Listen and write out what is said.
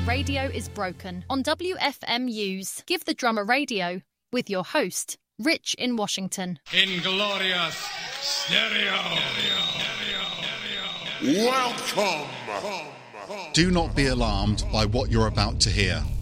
radio is broken on WFMU's Give the Drum a Radio with your host, Rich in Washington. Inglorious Stereo. Welcome. Do not be alarmed by what you're about to hear.